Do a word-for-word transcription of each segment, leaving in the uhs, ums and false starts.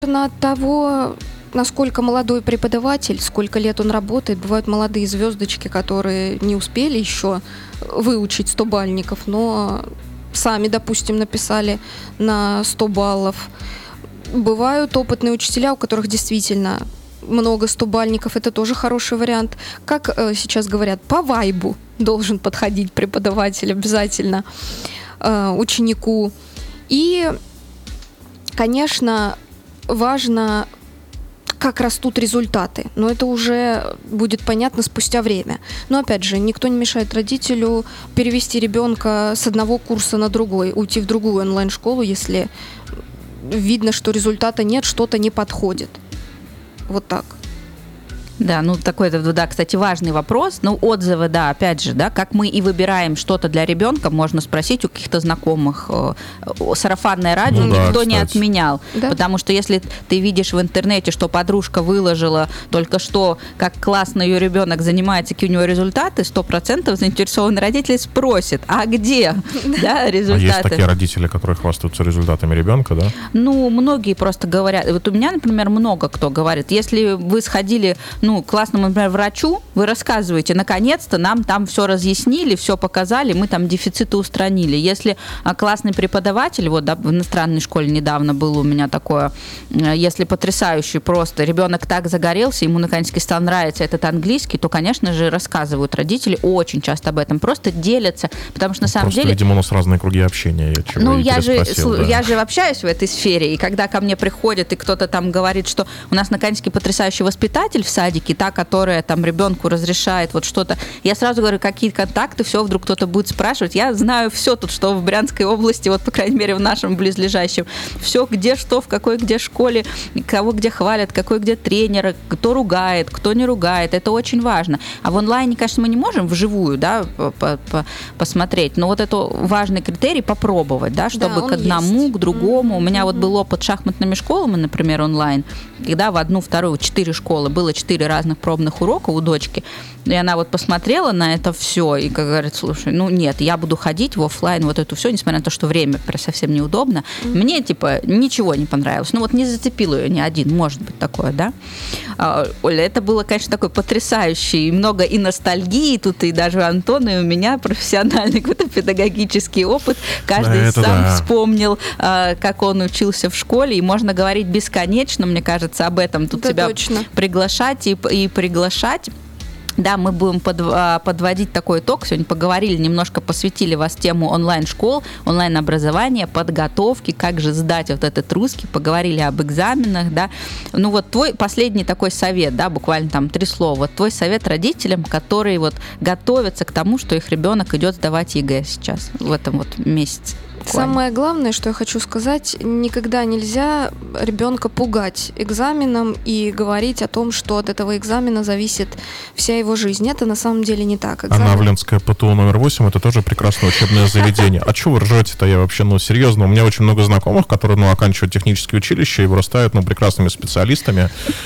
От того, насколько молодой преподаватель, сколько лет он работает. Бывают молодые звездочки, которые не успели еще выучить сто бальников, но сами, допустим, написали на сто баллов. Бывают опытные учителя, у которых действительно много сто бальников, это тоже хороший вариант. Как э, сейчас говорят, по вайбу должен подходить преподаватель обязательно э, ученику. И, конечно, важно, как растут результаты. Но это уже будет понятно спустя время. Но, опять же, никто не мешает родителю перевести ребенка с одного курса на другой, уйти в другую онлайн-школу, если видно, что результата нет, что-то не подходит. Вот так. Да, ну такой, да, кстати, важный вопрос. Ну, отзывы, да, опять же, да, как мы и выбираем что-то для ребенка, можно спросить у каких-то знакомых. Сарафанное радио ну, никто да, не отменял. Да. Потому что если ты видишь в интернете, что подружка выложила только что, как классно ее ребенок занимается, какие у него результаты, сто процентов заинтересованный родитель спросит, а где да, результаты? А есть такие родители, которые хвастаются результатами ребенка, да? Ну, многие просто говорят. Вот у меня, например, много кто говорит, если вы сходили, ну, Ну, классному, например, врачу, вы рассказываете, наконец-то нам там все разъяснили, все показали, мы там дефициты устранили. Если классный преподаватель, вот да, в иностранной школе недавно было у меня такое, если потрясающий просто, ребенок так загорелся, ему наконец-таки стал нравиться этот английский, то, конечно же, рассказывают родители очень часто об этом, просто делятся, потому что на самом просто, деле... видимо, у нас разные круги общения. Я ну, я же, да. я же общаюсь в этой сфере, и когда ко мне приходит, и кто-то там говорит, что у нас наконец-таки потрясающий воспитатель в садике, та, которая там ребенку разрешает вот что-то. Я сразу говорю, какие контакты, все, вдруг кто-то будет спрашивать. Я знаю все тут, что в Брянской области, вот, по крайней мере, в нашем близлежащем. Все, где что, в какой где школе, кого где хвалят, какой где тренер, кто ругает, кто не ругает. Это очень важно. А в онлайне, конечно, мы не можем вживую, да, посмотреть, но вот это важный критерий попробовать, да, чтобы да, к одному, есть. К другому. Mm-hmm. У меня вот был опыт с шахматными школами, например, онлайн, когда в одну, вторую, четыре школы было четыре разных пробных урока у дочки, и она вот посмотрела на это все и как говорит, слушай, ну нет, я буду ходить в офлайн, вот это все, несмотря на то, что время совсем неудобно. Mm-hmm. Мне, типа, ничего не понравилось. Ну вот не зацепил ее ни один, может быть такое, да? А, Оля, это было, конечно, такой потрясающий, и много и ностальгии тут, и даже у Антона, и у меня профессиональный какой-то педагогический опыт. Каждый это сам да. вспомнил, а, как он учился в школе, и можно говорить бесконечно, мне кажется, об этом. Тут да, тебя точно. приглашать и, и приглашать. Да, мы будем под, подводить такой итог. Сегодня поговорили, немножко посвятили вас тему онлайн-школ, онлайн-образования, подготовки, как же сдать вот этот русский, поговорили об экзаменах, да. Ну вот твой последний такой совет, да, буквально там три слова. Вот твой совет родителям, которые вот готовятся к тому, что их ребенок идет сдавать ЕГЭ сейчас, в этом вот месяце. Самое главное, что я хочу сказать, никогда нельзя ребенка пугать экзаменом и говорить о том, что от этого экзамена зависит вся его жизнь. Это на самом деле не так. Экзамен... Анавленское ПТУ номер восемь, это тоже прекрасное учебное заведение. А что вы ржете-то? Я вообще, ну, серьезно, у меня очень много знакомых, которые, ну, оканчивают технические училища и вырастают, ну, прекрасными специалистами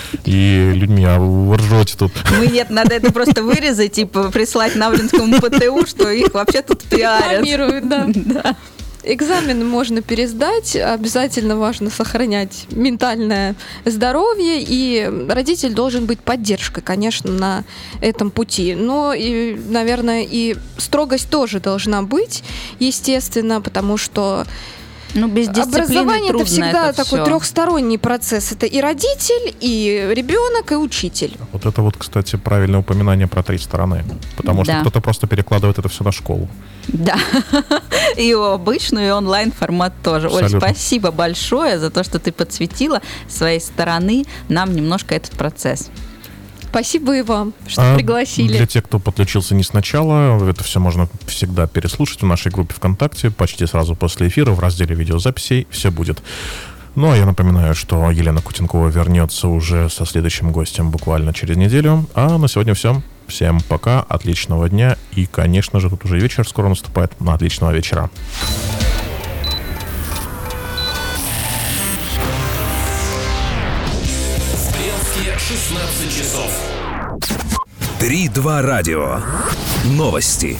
и людьми. А вы ржете тут. Ну, нет, надо это просто вырезать и прислать Навленскому ПТУ, что их вообще тут пиарят. Рекламируют, да. Да. Экзамен можно пересдать, обязательно важно сохранять ментальное здоровье, и родитель должен быть поддержкой, конечно, на этом пути. Но, и, наверное, и строгость тоже должна быть, естественно, потому что ну, без образование это всегда это такой все. Трехсторонний процесс. Это и родитель, и ребенок, и учитель. Вот это вот, кстати, правильное упоминание про три стороны. Потому да. что кто-то просто перекладывает это все на школу. Да. И обычную, и онлайн-формат тоже. Абсолютно. Оль, спасибо большое за то, что ты подсветила с своей стороны нам немножко этот процесс. Спасибо и вам, что а пригласили. Для тех, кто подключился не сначала, это все можно всегда переслушать в нашей группе ВКонтакте, почти сразу после эфира в разделе видеозаписей все будет. Ну, а я напоминаю, что Елена Кутенкова вернется уже со следующим гостем буквально через неделю. А на сегодня все. Всем пока, отличного дня. И, конечно же, тут уже вечер скоро наступает. На отличного вечера. шестнадцать часов. три два радио. Новости.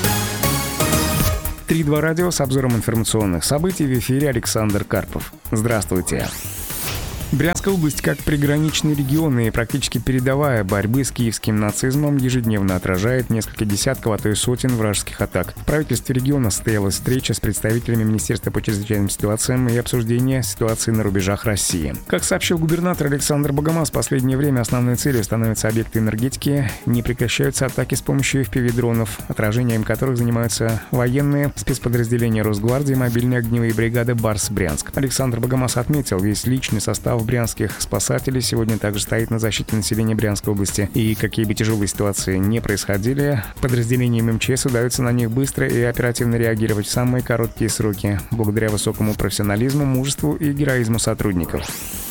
три два радио с обзором информационных событий в эфире Александр Карпов. Здравствуйте. Брянская область, как приграничный регион и практически передовая борьбы с киевским нацизмом, ежедневно отражает несколько десятков, а то и сотен вражеских атак. В правительстве региона состоялась встреча с представителями Министерства по чрезвычайным ситуациям и обсуждение ситуации на рубежах России. Как сообщил губернатор Александр Богомаз, в последнее время основной целью становятся объекты энергетики. Не прекращаются атаки с помощью эф пи ви-дронов, отражением которых занимаются военные, спецподразделения Росгвардии, мобильные огневые бригады «Барс-Брянск». Александр Богомаз отметил, весь личный состав брянских спасателей сегодня также стоит на защите населения Брянской области. И какие бы тяжелые ситуации не происходили, подразделениям эм че эс удается на них быстро и оперативно реагировать в самые короткие сроки, благодаря высокому профессионализму, мужеству и героизму сотрудников.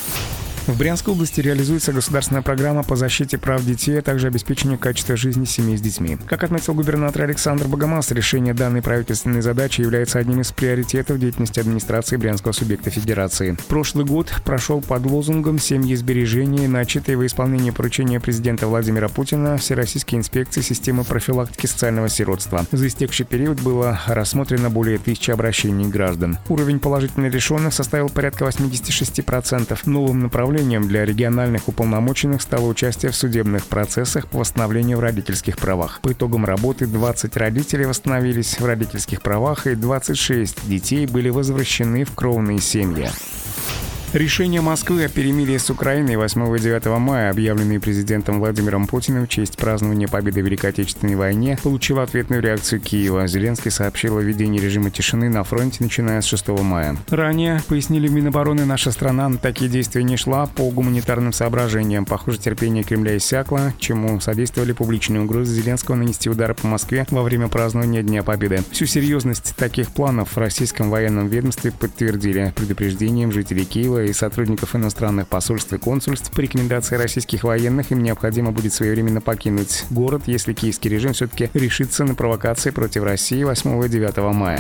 В Брянской области реализуется государственная программа по защите прав детей, а также обеспечению качества жизни семей с детьми. Как отметил губернатор Александр Богомаз, решение данной правительственной задачи является одним из приоритетов деятельности администрации брянского субъекта федерации. Прошлый год прошел под лозунгом «Семьи сбережения», начатые во исполнение поручения президента Владимира Путина Всероссийской инспекции системы профилактики социального сиротства. За истекший период было рассмотрено более тысячи обращений граждан. Уровень положительно решенных составил порядка восемьдесят шесть процентов. Новым направлением для региональных уполномоченных стало участие в судебных процессах по восстановлению в родительских правах. По итогам работы двадцать родителей восстановились в родительских правах, и двадцать шесть детей были возвращены в кровные семьи. Решение Москвы о перемирии с Украиной восьмого и девятого мая, объявленные президентом Владимиром Путиным в честь празднования победы в Великой Отечественной войне, получило ответную реакцию Киева. Зеленский сообщил о введении режима тишины на фронте, начиная с шестого мая. Ранее, пояснили в Минобороны, наша страна на такие действия не шла по гуманитарным соображениям. Похоже, терпение Кремля иссякло, чему содействовали публичные угрозы Зеленского нанести удары по Москве во время празднования Дня Победы. Всю серьезность таких планов в российском военном ведомстве подтвердили предупреждением жителей Киева и сотрудников иностранных посольств и консульств. По рекомендации российских военных им необходимо будет своевременно покинуть город, если киевский режим все-таки решится на провокации против России восьмого и девятого мая.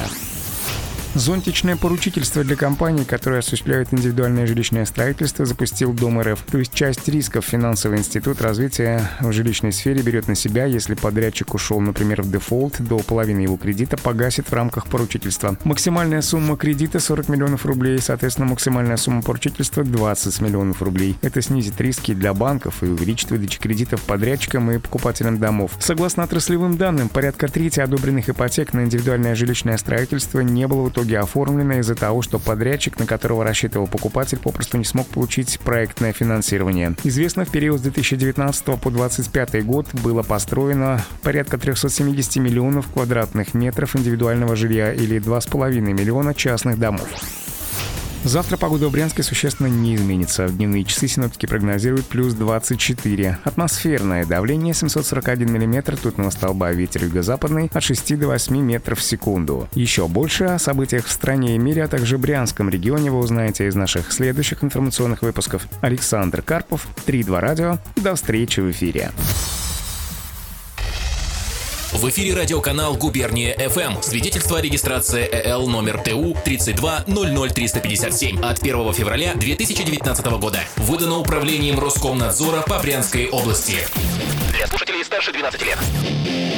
Зонтичное поручительство для компаний, которые осуществляют индивидуальное жилищное строительство, запустил Дом эр эф. То есть часть рисков финансовый институт развития в жилищной сфере берет на себя, если подрядчик ушел, например, в дефолт, до половины его кредита погасит в рамках поручительства. Максимальная сумма кредита сорок миллионов рублей, соответственно, максимальная сумма поручительства двадцать миллионов рублей. Это снизит риски для банков и увеличит выдачу кредитов подрядчикам и покупателям домов. Согласно отраслевым данным, порядка трети одобренных ипотек на индивидуальное жилищное строительство не было в итоге оформлено из-за того, что подрядчик, на которого рассчитывал покупатель, попросту не смог получить проектное финансирование. Известно, в период с две тысячи девятнадцатого по двадцать пятый год было построено порядка триста семьдесят миллионов квадратных метров индивидуального жилья или два с половиной миллиона частных домов. Завтра погода в Брянске существенно не изменится. В дневные часы синоптики прогнозируют плюс двадцать четыре. Атмосферное давление семьсот сорок один миллиметр ртутного столба, ветер юго-западный от шести до восьми метров в секунду. Еще больше о событиях в стране и мире, а также Брянском регионе вы узнаете из наших следующих информационных выпусков. Александр Карпов, три два радио. До встречи в эфире. В эфире радиоканал «Губерния эф эм». Свидетельство о регистрации э эл номер тэ у тридцать два ноль ноль триста пятьдесят семь от первого февраля две тысячи девятнадцатого года. Выдано управлением Роскомнадзора по Брянской области. Для слушателей старше двенадцати лет.